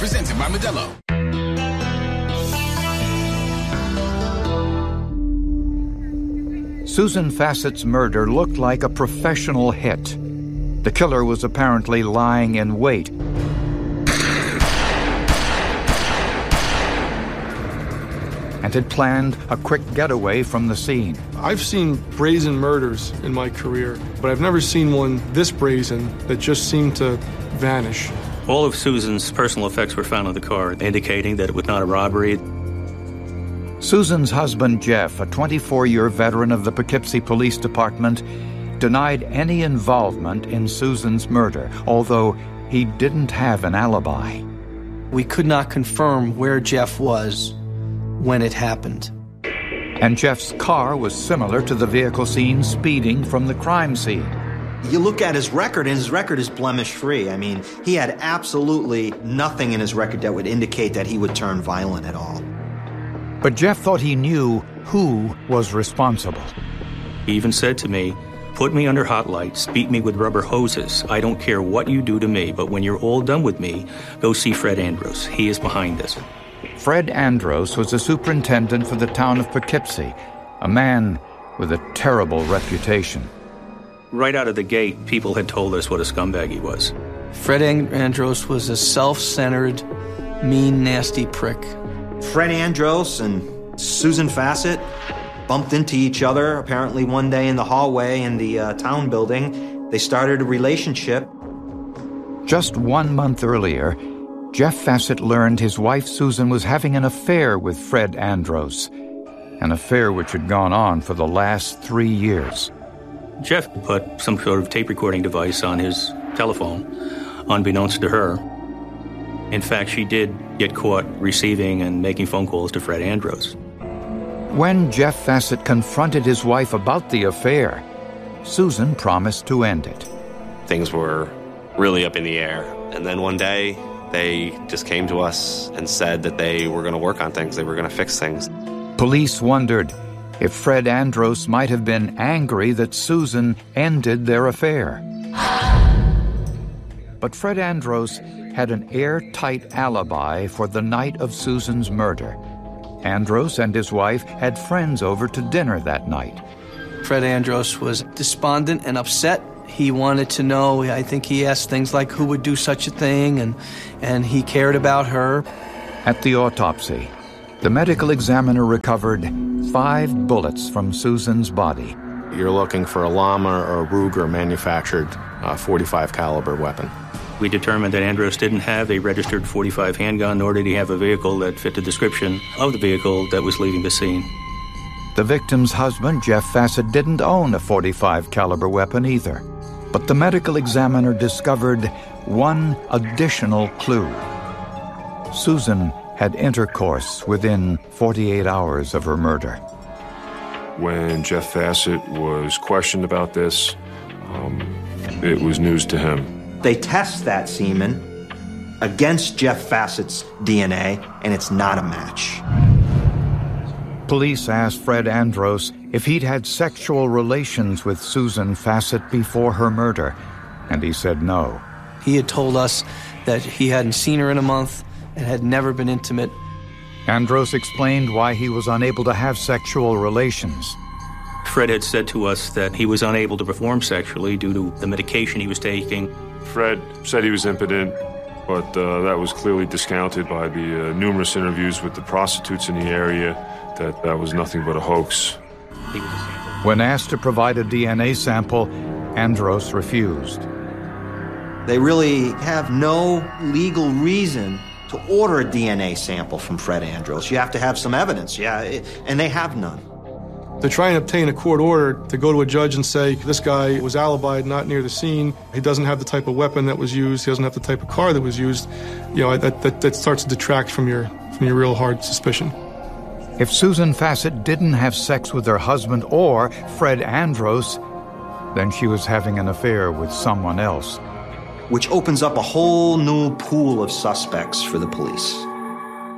Presented by Modelo. Susan Fassett's murder looked like a professional hit. The killer was apparently lying in wait. And had planned a quick getaway from the scene. I've seen brazen murders in my career, but I've never seen one this brazen that just seemed to vanish. All of Susan's personal effects were found on the car, indicating that it was not a robbery. Susan's husband, Jeff, a 24-year veteran of the Poughkeepsie Police Department, denied any involvement in Susan's murder, although he didn't have an alibi. We could not confirm where Jeff was when it happened. And Jeff's car was similar to the vehicle seen speeding from the crime scene. You look at his record, and his record is blemish-free. I mean, he had absolutely nothing in his record that would indicate that he would turn violent at all. But Jeff thought he knew who was responsible. He even said to me, "Put me under hot lights, beat me with rubber hoses. I don't care what you do to me, but when you're all done with me, go see Fred Andros. He is behind this." Fred Andros was the superintendent for the town of Poughkeepsie, a man with a terrible reputation. Right out of the gate, people had told us what a scumbag he was. Fred Andros was a self-centered, mean, nasty prick. Fred Andros and Susan Fassett bumped into each other apparently one day in the hallway in the town building. They started a relationship. Just 1 month earlier, Jeff Fassett learned his wife Susan was having an affair with Fred Andros, an affair which had gone on for the last 3 years. Jeff put some sort of tape recording device on his telephone, unbeknownst to her. In fact, she did get caught receiving and making phone calls to Fred Andros. When Jeff Fassett confronted his wife about the affair, Susan promised to end it. Things were really up in the air. And then one day, they just came to us and said that they were going to work on things. They were going to fix things. Police wondered if Fred Andros might have been angry that Susan ended their affair. But Fred Andros had an airtight alibi for the night of Susan's murder. Andros and his wife had friends over to dinner that night. Fred Andros was despondent and upset. He wanted to know, I think he asked things like who would do such a thing, and he cared about her. At the autopsy, the medical examiner recovered 5 bullets from Susan's body. You're looking for a Lama or a Ruger manufactured .45 caliber weapon. We determined that Andros didn't have a registered .45 handgun, nor did he have a vehicle that fit the description of the vehicle that was leaving the scene. The victim's husband, Jeff Fassett, didn't own a .45 caliber weapon either. But the medical examiner discovered one additional clue. Susan had intercourse within 48 hours of her murder. When Jeff Fassett was questioned about this, it was news to him. They test that semen against Jeff Fassett's DNA, and it's not a match. Police asked Fred Andros if he'd had sexual relations with Susan Fassett before her murder, and he said no. He had told us that he hadn't seen her in a month and had never been intimate. Andros explained why he was unable to have sexual relations. Fred had said to us that he was unable to perform sexually due to the medication he was taking. Fred said he was impotent, but that was clearly discounted by the numerous interviews with the prostitutes in the area, that was nothing but a hoax. When asked to provide a DNA sample, Andros refused. They really have no legal reason to order a DNA sample from Fred Andros. You have to have some evidence, and they have none. To try and obtain a court order to go to a judge and say, this guy was alibied, not near the scene, he doesn't have the type of weapon that was used, he doesn't have the type of car that was used, that starts to detract from your real hard suspicion. If Susan Fassett didn't have sex with her husband or Fred Andros, then she was having an affair with someone else. Which opens up a whole new pool of suspects for the police.